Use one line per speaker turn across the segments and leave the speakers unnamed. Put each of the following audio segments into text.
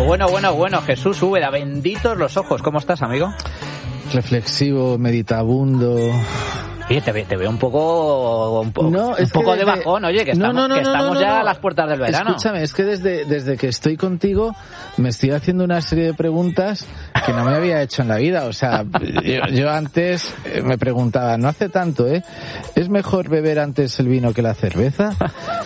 Bueno, Jesús Úbeda, benditos los ojos. ¿Cómo estás, amigo?
Reflexivo, meditabundo.
Oye, te veo un poco de bajón, oye, que estamos ya a las puertas del verano.
Escúchame, es que desde que estoy contigo me estoy haciendo una serie de preguntas que no me había hecho en la vida. O sea, yo antes me preguntaba, no hace tanto, ¿es mejor beber antes el vino que la cerveza?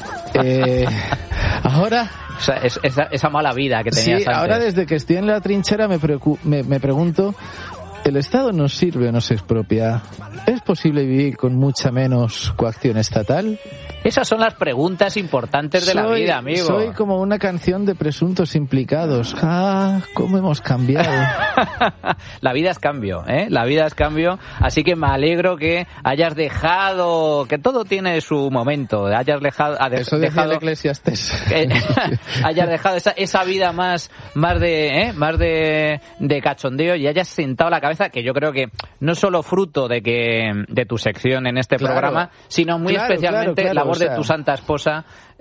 Ahora...
O sea, esa mala vida que tenías antes.
Ahora desde que estoy en la trinchera me pregunto... ¿El Estado nos sirve o nos expropia? ¿Es posible vivir con mucha menos coacción estatal?
Esas son las preguntas importantes de la vida, amigo.
Soy como una canción de presuntos implicados. ¡Ah, cómo hemos cambiado!
La vida es cambio, ¿eh? La vida es cambio. Así que me alegro que hayas dejado... Que todo tiene su momento. Hayas dejado...
Eso decía el Eclesiastés.
Hayas dejado esa vida más de cachondeo y hayas sentado la cabeza, que yo creo que no solo fruto de tu sección en este programa, sino muy especialmente labor de tu santa esposa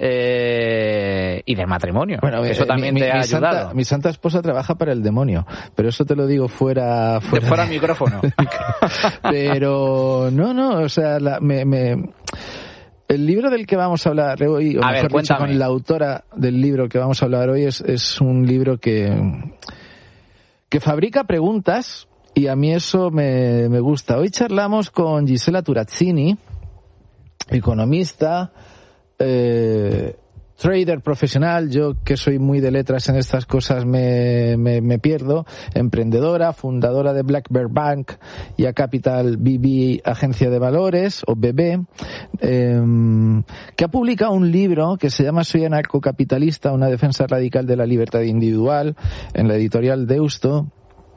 y del matrimonio.
Bueno,
eso también te ha ayudado.
Mi santa esposa trabaja para el demonio, pero eso te lo digo fuera
del micrófono.
Pero no, o sea, el libro del que vamos a hablar hoy, o mejor dicho, con la autora del libro que vamos a hablar hoy, es un libro que fabrica preguntas, y a mí eso me gusta. Hoy charlamos con Gisela Turazzini, economista, trader profesional. Yo, que soy muy de letras en estas cosas, me pierdo. Emprendedora, fundadora de Black Bear Bank y a Capital BB, agencia de valores, o BB, que ha publicado un libro que se llama Soy anarcocapitalista, una defensa radical de la libertad individual, en la editorial Deusto.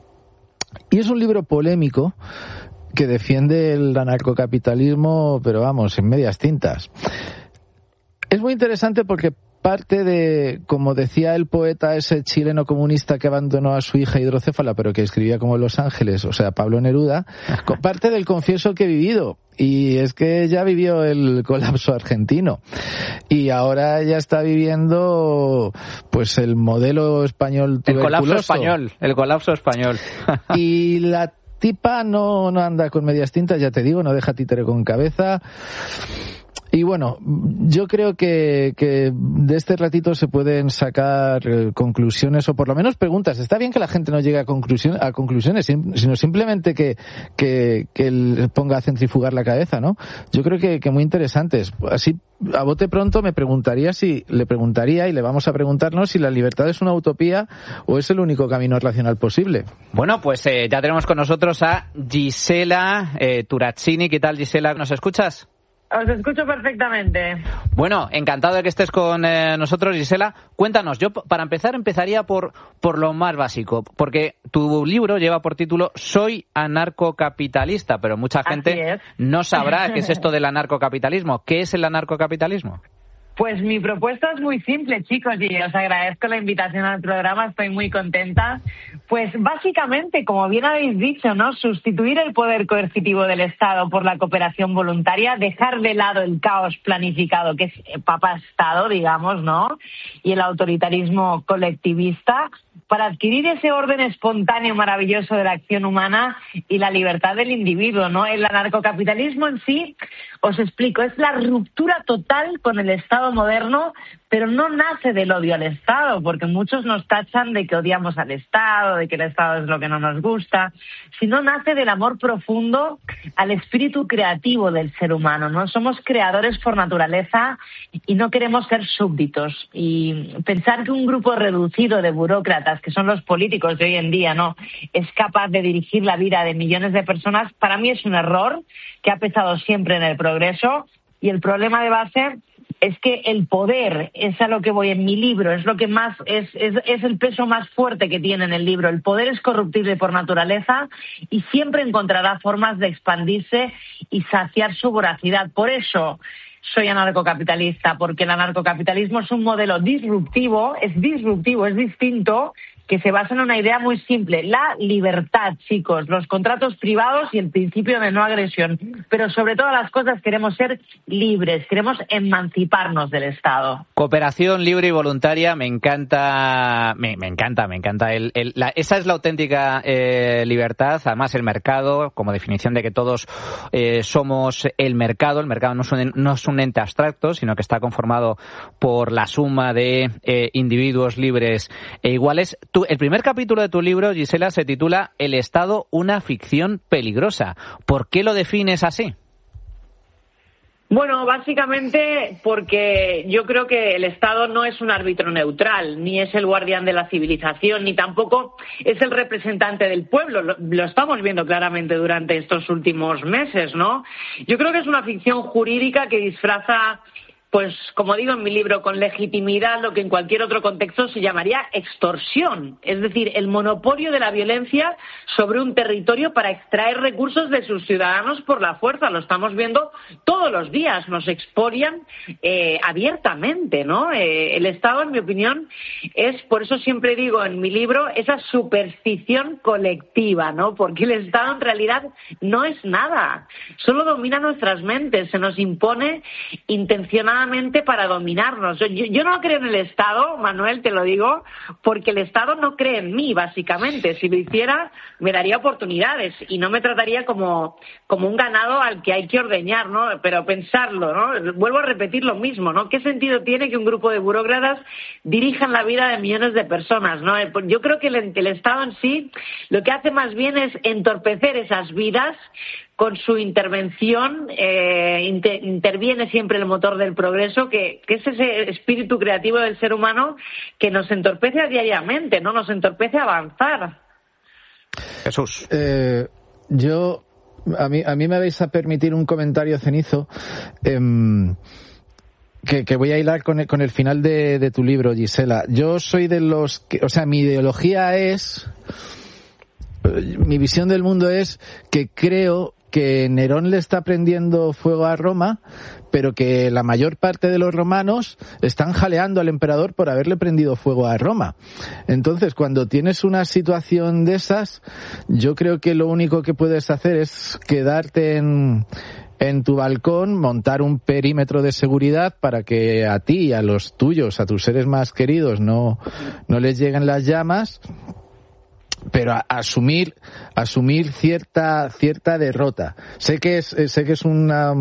Y es un libro polémico que defiende el anarcocapitalismo, pero vamos, en medias tintas. Es muy interesante porque parte de, como decía el poeta ese chileno comunista que abandonó a su hija hidrocéfala, pero que escribía como Los Ángeles, o sea, Pablo Neruda, parte del confieso que he vivido. Y es que ya vivió el colapso argentino. Y ahora ya está viviendo, pues, el modelo español tuberculoso.
El colapso español.
Y la tipa no anda con medias tintas, ya te digo, no deja títere con cabeza. Y bueno, yo creo que de este ratito se pueden sacar conclusiones, o por lo menos preguntas. Está bien que la gente no llegue a conclusiones, sino simplemente que ponga a centrifugar la cabeza, ¿no? Yo creo que muy interesantes. Así, a bote pronto le preguntaría y le vamos a preguntarnos si la libertad es una utopía o es el único camino racional posible.
Bueno, pues ya tenemos con nosotros a Gisela Turazzini. ¿Qué tal, Gisela? ¿Nos escuchas?
Os escucho perfectamente.
Bueno, encantado de que estés con nosotros, Gisela. Cuéntanos, yo para empezar empezaría por lo más básico, porque tu libro lleva por título Soy anarcocapitalista, pero mucha gente no sabrá qué es esto del anarcocapitalismo. ¿Qué es el anarcocapitalismo?
Pues mi propuesta es muy simple, chicos, y os agradezco la invitación al programa, estoy muy contenta. Pues básicamente, como bien habéis dicho, ¿no? Sustituir el poder coercitivo del Estado por la cooperación voluntaria, dejar de lado el caos planificado, que es papá-Estado, digamos, ¿no? Y el autoritarismo colectivista, para adquirir ese orden espontáneo maravilloso de la acción humana y la libertad del individuo, ¿no? El anarcocapitalismo en sí, os explico, es la ruptura total con el Estado moderno, pero no nace del odio al Estado, porque muchos nos tachan de que odiamos al Estado, de que el Estado es lo que no nos gusta, sino nace del amor profundo al espíritu creativo del ser humano, ¿no? Somos creadores por naturaleza y no queremos ser súbditos. Y pensar que un grupo reducido de burócratas, que son los políticos de hoy en día, ¿no?, es capaz de dirigir la vida de millones de personas, para mí es un error que ha pesado siempre en el progreso. Y el problema de base es que el poder, es a lo que voy en mi libro, es lo que más es el peso más fuerte que tiene en el libro. El poder es corruptible por naturaleza y siempre encontrará formas de expandirse y saciar su voracidad. Por eso soy anarcocapitalista, porque el anarcocapitalismo es un modelo disruptivo, es distinto, que se basa en una idea muy simple, la libertad, chicos, los contratos privados y el principio de no agresión. Pero sobre todas las cosas queremos ser libres, queremos emanciparnos del Estado.
Cooperación libre y voluntaria, me encanta. Esa es la auténtica libertad. Además, el mercado, como definición de que todos somos el mercado no es un ente abstracto, sino que está conformado por la suma de individuos libres e iguales. El primer capítulo de tu libro, Gisela, se titula El Estado, una ficción peligrosa. ¿Por qué lo defines así?
Bueno, básicamente porque yo creo que el Estado no es un árbitro neutral, ni es el guardián de la civilización, ni tampoco es el representante del pueblo. Lo estamos viendo claramente durante estos últimos meses, ¿no? Yo creo que es una ficción jurídica que disfraza, pues, como digo en mi libro, con legitimidad lo que en cualquier otro contexto se llamaría extorsión, es decir, el monopolio de la violencia sobre un territorio para extraer recursos de sus ciudadanos por la fuerza. Lo estamos viendo todos los días, nos expolian abiertamente, ¿no? El Estado, en mi opinión, es, por eso siempre digo en mi libro, esa superstición colectiva, ¿no? Porque el Estado en realidad no es nada, solo domina nuestras mentes, se nos impone intencionadamente para dominarnos. Yo no creo en el Estado, Manuel, te lo digo, porque el Estado no cree en mí, básicamente. Si lo hiciera, me daría oportunidades y no me trataría como un ganado al que hay que ordeñar, ¿no? Pero pensarlo, ¿no? Vuelvo a repetir lo mismo, ¿no? ¿Qué sentido tiene que un grupo de burócratas dirijan la vida de millones de personas, ¿no? Yo creo que el Estado en sí lo que hace más bien es entorpecer esas vidas. Con su intervención interviene siempre el motor del progreso, que es ese espíritu creativo del ser humano que nos entorpece diariamente, ¿no? Nos entorpece a avanzar.
Jesús.
A mí me vais a permitir un comentario cenizo que voy a hilar con el final de tu libro, Gisela. Yo soy de los que, mi ideología es, mi visión del mundo es que creo que Nerón le está prendiendo fuego a Roma, pero que la mayor parte de los romanos están jaleando al emperador por haberle prendido fuego a Roma. Entonces, cuando tienes una situación de esas, yo creo que lo único que puedes hacer es quedarte en tu balcón, montar un perímetro de seguridad para que a ti y a los tuyos, a tus seres más queridos, no les lleguen las llamas, pero asumir cierta derrota. Sé que es una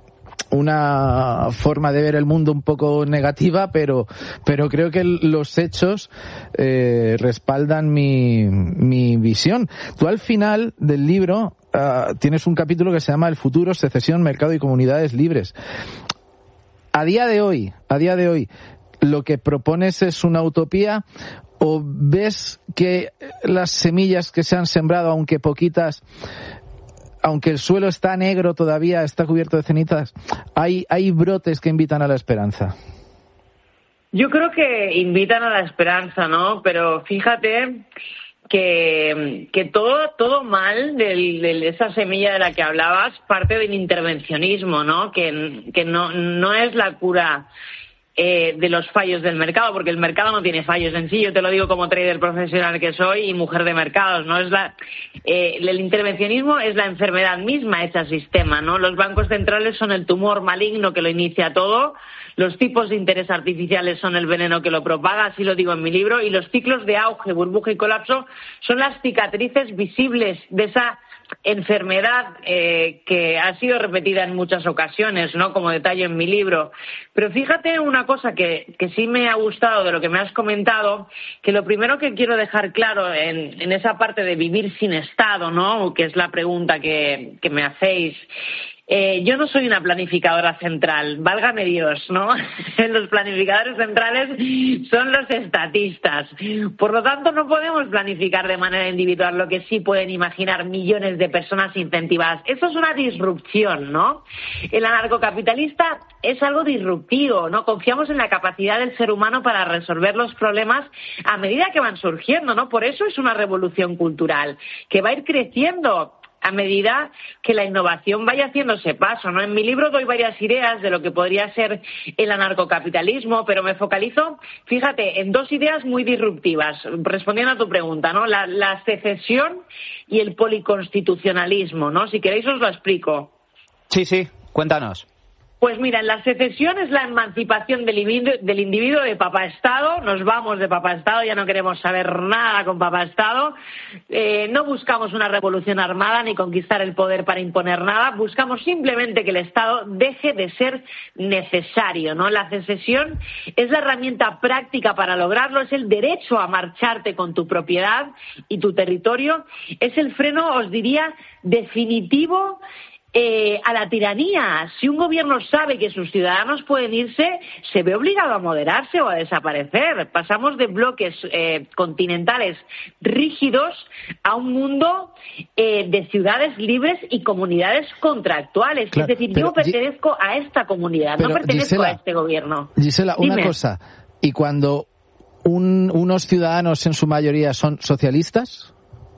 forma de ver el mundo un poco negativa, pero creo que los hechos respaldan mi visión. Tú al final del libro tienes un capítulo que se llama El futuro, secesión, mercado y comunidades libres. A día de hoy, lo que propones es una utopía, ¿o ves que las semillas que se han sembrado, aunque poquitas, aunque el suelo está negro todavía, está cubierto de cenizas, hay brotes que invitan a la esperanza?
Yo creo que invitan a la esperanza, ¿no? Pero fíjate que todo mal de esa semilla de la que hablabas parte del intervencionismo, ¿no? Que no es la cura de los fallos del mercado, porque el mercado no tiene fallos en sí. Yo te lo digo como trader profesional que soy y mujer de mercados, ¿no? El intervencionismo es la enfermedad misma hecha sistema, ¿no? Los bancos centrales son el tumor maligno que lo inicia todo, los tipos de interés artificiales son el veneno que lo propaga, así lo digo en mi libro, y los ciclos de auge, burbuja y colapso son las cicatrices visibles de esa enfermedad que ha sido repetida en muchas ocasiones, ¿no? Como detalle en mi libro. Pero fíjate una cosa que sí me ha gustado de lo que me has comentado, que lo primero que quiero dejar claro en esa parte de vivir sin Estado, ¿no? Que es la pregunta que me hacéis. Yo no soy una planificadora central, válgame Dios, ¿no? Los planificadores centrales son los estatistas. Por lo tanto, no podemos planificar de manera individual lo que sí pueden imaginar millones de personas incentivadas. Eso es una disrupción, ¿no? El anarcocapitalista es algo disruptivo, ¿no? Confiamos en la capacidad del ser humano para resolver los problemas a medida que van surgiendo, ¿no? Por eso es una revolución cultural que va a ir creciendo a medida que la innovación vaya haciéndose paso, ¿no? En mi libro doy varias ideas de lo que podría ser el anarcocapitalismo, pero me focalizo, fíjate, en dos ideas muy disruptivas, respondiendo a tu pregunta, ¿no? La secesión y el policonstitucionalismo, ¿no? Si queréis os lo explico.
Sí, cuéntanos.
Pues mira, la secesión es la emancipación del individuo de papá-estado. Nos vamos de papá-estado, ya no queremos saber nada con papá-estado. No buscamos una revolución armada ni conquistar el poder para imponer nada. Buscamos simplemente que el Estado deje de ser necesario, ¿no? La secesión es la herramienta práctica para lograrlo, es el derecho a marcharte con tu propiedad y tu territorio. Es el freno, os diría, definitivo a la tiranía. Si un gobierno sabe que sus ciudadanos pueden irse, se ve obligado a moderarse o a desaparecer. Pasamos de bloques continentales rígidos a un mundo de ciudades libres y comunidades contractuales. Claro, es decir, yo pertenezco a esta comunidad, no pertenezco, Gisela, a este gobierno.
Gisela,
Dime.
Una cosa. ¿Y cuando unos ciudadanos en su mayoría son socialistas?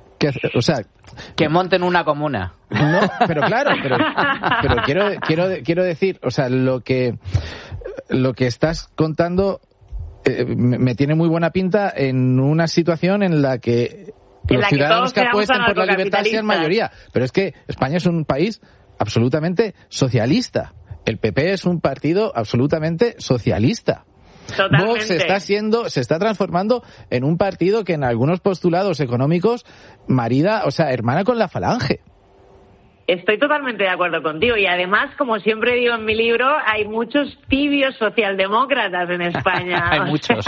Que monten una comuna.
No, pero claro, pero quiero decir, o sea, lo que estás contando me tiene muy buena pinta en una situación en la que los ciudadanos que apuesten por la libertad sean mayoría. Pero es que España es un país absolutamente socialista. El PP es un partido absolutamente socialista.
Totalmente.
Vox se está transformando en un partido que en algunos postulados económicos hermana con la Falange.
Estoy totalmente de acuerdo contigo y además, como siempre digo en mi libro, hay muchos tibios socialdemócratas en España.
Hay muchos.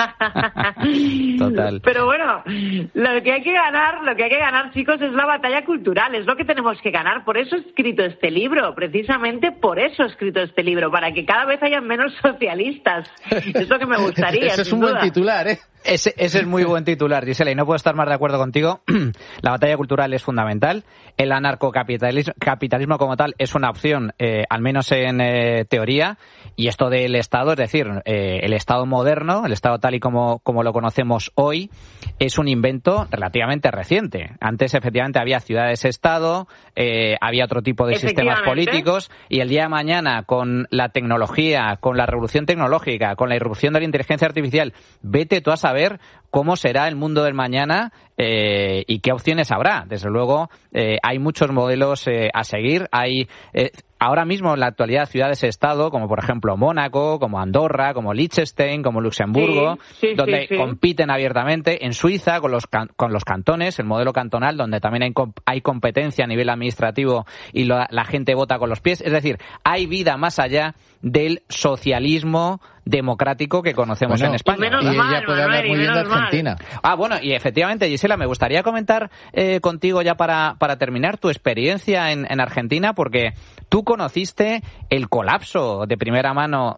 Total.
Pero bueno, lo que hay que ganar, chicos, es la batalla cultural, es lo que tenemos que ganar. Por eso he escrito este libro, precisamente por eso he escrito este libro, para que cada vez haya menos socialistas. Es lo que me gustaría.
Ese es un buen titular, ¿eh?
Ese es muy buen titular, Gisela, y no puedo estar más de acuerdo contigo. La batalla cultural es fundamental. El anarcocapitalismo como tal es una opción, al menos en teoría. Y esto del Estado, es decir, el Estado moderno, el Estado tal y como lo conocemos hoy, es un invento relativamente reciente. Antes, efectivamente, había ciudades-Estado, había otro tipo de sistemas políticos, y el día de mañana, con la tecnología, con la revolución tecnológica, con la irrupción de la inteligencia artificial, vete tú a saber cómo será el mundo del mañana y qué opciones habrá. Desde luego, hay muchos modelos a seguir. Hay ahora mismo, en la actualidad, ciudades-estado, como por ejemplo Mónaco, como Andorra, como Liechtenstein, como Luxemburgo, donde compiten abiertamente. En Suiza, con los cantones, el modelo cantonal, donde también hay competencia a nivel administrativo y la gente vota con los pies. Es decir, hay vida más allá del socialismo democrático que conocemos en España.
Y ella puede hablar muy bien de Argentina.
Bueno, y efectivamente, Gisela, me gustaría comentar contigo ya para terminar tu experiencia en Argentina, porque tú conociste el colapso de primera mano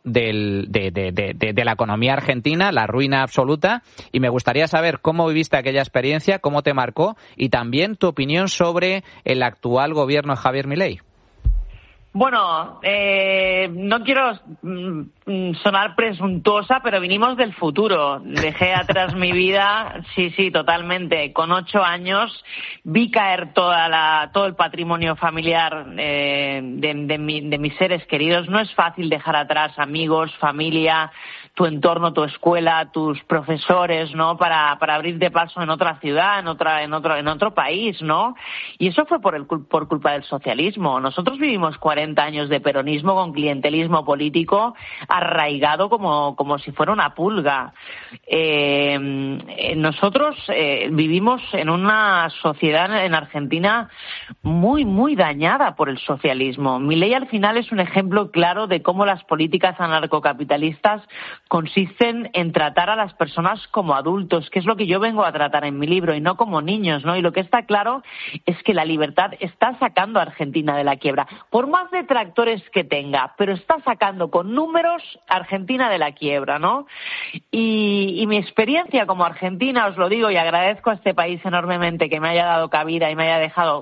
de la economía argentina, la ruina absoluta, y me gustaría saber cómo viviste aquella experiencia, cómo te marcó, y también tu opinión sobre el actual gobierno de Javier Milei.
Bueno, no quiero sonar presuntuosa, pero vinimos del futuro. Dejé atrás mi vida, sí, totalmente. Con 8 años vi caer todo el patrimonio familiar de mis seres queridos. No es fácil dejar atrás amigos, familia, tu entorno, tu escuela, tus profesores, ¿no? Para abrirte paso en otra ciudad, en otro país, ¿no? Y eso fue por culpa del socialismo. Nosotros vivimos 40 años de peronismo con clientelismo político arraigado como si fuera una pulga. Nosotros vivimos en una sociedad en Argentina muy, muy dañada por el socialismo. Milei al final es un ejemplo claro de cómo las políticas anarcocapitalistas consisten en tratar a las personas como adultos, que es lo que yo vengo a tratar en mi libro, y no como niños, ¿no? Y lo que está claro es que la libertad está sacando a Argentina de la quiebra, por más detractores que tenga, pero está sacando con números a Argentina de la quiebra, ¿no? Y mi experiencia como argentina, os lo digo, y agradezco a este país enormemente que me haya dado cabida y me haya dejado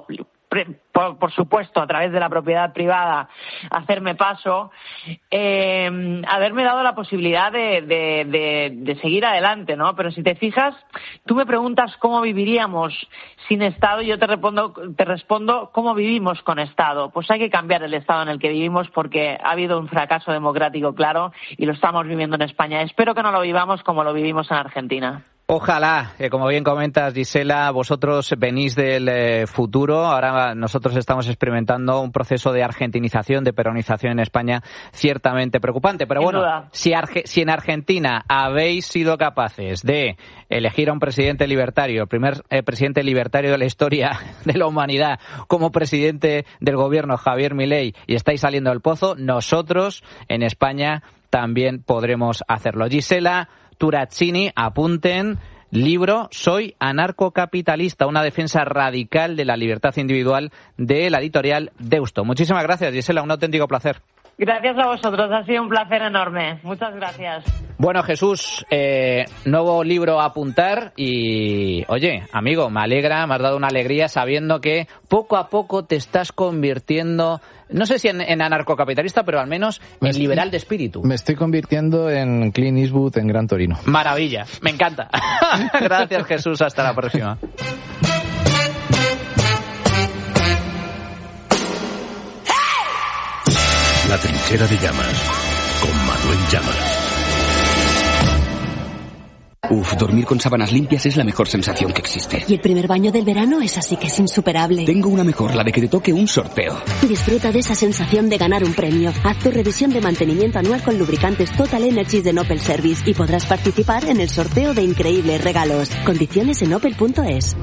por supuesto, a través de la propiedad privada, hacerme paso, haberme dado la posibilidad de seguir adelante, ¿no? Pero si te fijas, tú me preguntas cómo viviríamos sin Estado, y yo te respondo cómo vivimos con Estado. Pues hay que cambiar el Estado en el que vivimos, porque ha habido un fracaso democrático claro y lo estamos viviendo en España. Espero que no lo vivamos como lo vivimos en Argentina.
Ojalá, como bien comentas, Gisela, vosotros venís del futuro. Ahora nosotros estamos experimentando un proceso de argentinización, de peronización en España ciertamente preocupante. Pero bueno, si en Argentina habéis sido capaces de elegir a un presidente libertario, el primer presidente libertario de la historia de la humanidad, como presidente del gobierno, Javier Milei, y estáis saliendo del pozo, nosotros en España también podremos hacerlo. Gisela Turazzini, apunten, libro Soy anarcocapitalista, una defensa radical de la libertad individual, de la editorial Deusto. Muchísimas gracias, Gisela, un auténtico placer.
Gracias a vosotros, ha sido un placer enorme. Muchas gracias.
Bueno, Jesús, nuevo libro a apuntar y, oye, amigo, me alegra, me has dado una alegría sabiendo que poco a poco te estás convirtiendo, no sé si en anarcocapitalista, pero al menos en liberal de espíritu.
Me estoy convirtiendo en Clint Eastwood en Gran Torino.
Maravilla, me encanta. Gracias, Jesús, hasta la próxima.
La trinchera de llamas, con Manuel Llamas.
Dormir con sábanas limpias es la mejor sensación que existe.
Y el primer baño del verano es así que es insuperable.
Tengo una mejor, la de que te toque un sorteo.
Disfruta de esa sensación de ganar un premio. Haz tu revisión de mantenimiento anual con lubricantes Total Energies de Opel Service y podrás participar en el sorteo de increíbles regalos. Condiciones en opel.es.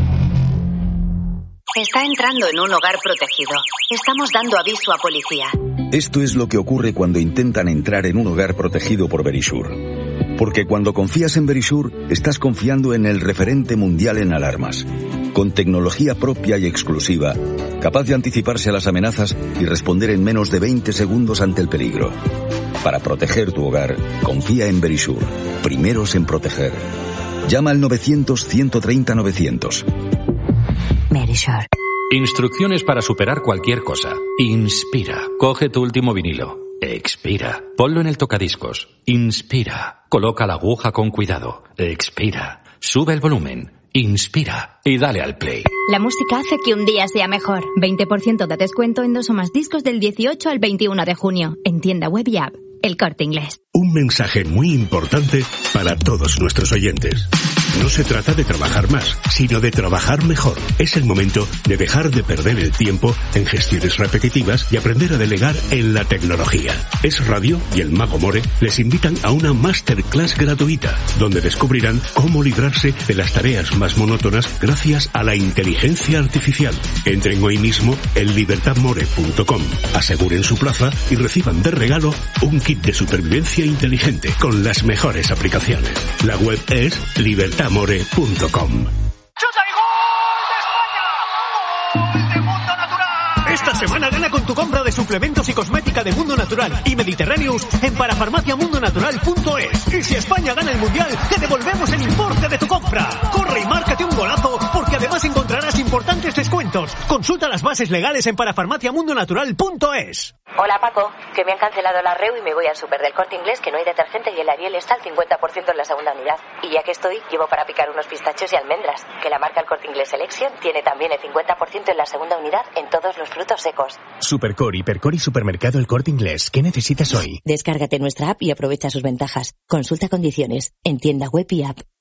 Está entrando en un hogar protegido. Estamos dando aviso a policía.
Esto es lo que ocurre cuando intentan entrar en un hogar protegido por Verisure. Porque cuando confías en Verisure, estás confiando en el referente mundial en alarmas. Con tecnología propia y exclusiva, capaz de anticiparse a las amenazas y responder en menos de 20 segundos ante el peligro. Para proteger tu hogar, confía en Verisure. Primeros en proteger. Llama al 900-130-900.
Verisure.
Instrucciones para superar cualquier cosa. Inspira. Coge tu último vinilo. Expira. Ponlo en el tocadiscos. Inspira. Coloca la aguja con cuidado. Expira. Sube el volumen. Inspira. Y dale al play.
La música hace que un día sea mejor. 20% de descuento en 2 o más discos del 18 al 21 de junio. En tienda web y app. El Corte Inglés.
Un mensaje muy importante para todos nuestros oyentes. No se trata de trabajar más, sino de trabajar mejor. Es el momento de dejar de perder el tiempo en gestiones repetitivas y aprender a delegar en la tecnología. Es Radio y el Mago More les invitan a una masterclass gratuita, donde descubrirán cómo librarse de las tareas más monótonas gracias a la inteligencia artificial. Entren hoy mismo en libertadmore.com, aseguren su plaza y reciban de regalo un kit de supervivencia inteligente con las mejores aplicaciones. La web es libertadmore.com.
¡Chuta y gol de España! ¡Gol de Mundo Natural! Esta semana gana con tu compra de suplementos y cosmética de Mundo Natural y Mediterráneos en parafarmaciamundonatural.es. Y si España gana el Mundial, te devolvemos el importe de tu compra. Corre y márcate un golazo, porque además encontrarás importantes descuentos. Consulta las bases legales en parafarmaciamundonatural.es.
Hola Paco, que me han cancelado la REU y me voy al súper del Corte Inglés, que no hay detergente y el Ariel está al 50% en la segunda unidad. Y ya que estoy, llevo para picar unos pistachos y almendras, que la marca El Corte Inglés Selection tiene también el 50% en la segunda unidad en todos los frutos secos.
Supercore, Hipercore y Supermercado El Corte Inglés. ¿Qué necesitas hoy?
Descárgate nuestra app y aprovecha sus ventajas. Consulta condiciones en tienda web y app.